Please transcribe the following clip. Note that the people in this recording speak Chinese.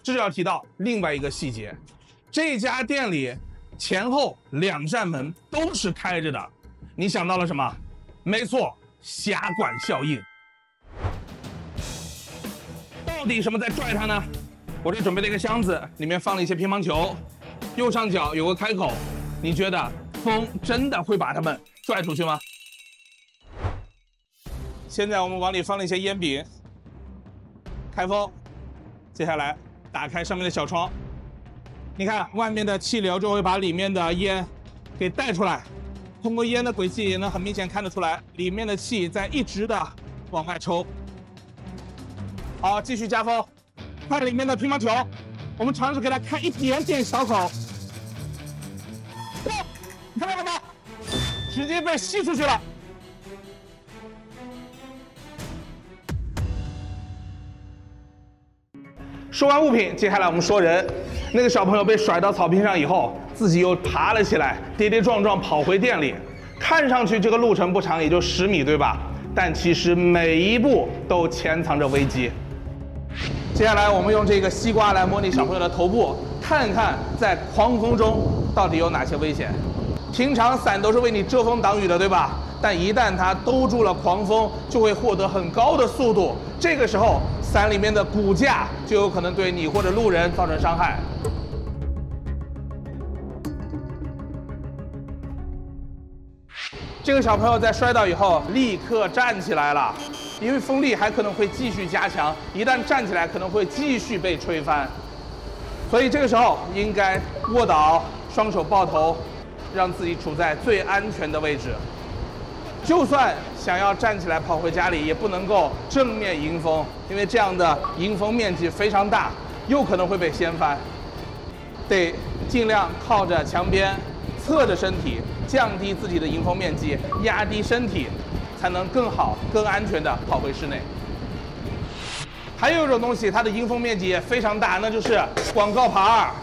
这就要提到另外一个细节，这家店里前后2扇门都是开着的，你想到了什么？没错，狭管效应。到底什么在拽它呢？我这准备了一个箱子，里面放了一些乒乓球，右上角有个开口，你觉得风真的会把它们拽出去吗？现在我们往里放了一些烟饼，开封，接下来打开上面的小窗，你看外面的气流就会把里面的烟给带出来，通过烟的轨迹也能很明显看得出来，里面的气在一直的往外抽。好，继续加风，看里面的乒乓球，我们尝试给它开一点点小口，哇，你看到了吗？直接被吸出去了。说完物品，接下来我们说人。那个小朋友被甩到草坪上以后，自己又爬了起来，跌跌撞撞跑回店里。看上去这个路程不长，也就10米，对吧？但其实每一步都潜藏着危机。接下来我们用这个西瓜来模拟小朋友的头部，看看在狂风中到底有哪些危险。平常伞都是为你遮风挡雨的，对吧？但一旦它兜住了狂风，就会获得很高的速度。这个时候，伞里面的骨架就有可能对你或者路人造成伤害。这个小朋友在摔倒以后立刻站起来了，因为风力还可能会继续加强，一旦站起来可能会继续被吹翻，所以这个时候应该卧倒，双手抱头，让自己处在最安全的位置。就算想要站起来跑回家里，也不能够正面迎风，因为这样的迎风面积非常大，有可能会被掀翻。得尽量靠着墙边，侧着身体，降低自己的迎风面积，压低身体，才能更好、更安全地跑回室内。还有一种东西，它的迎风面积也非常大，那就是广告牌。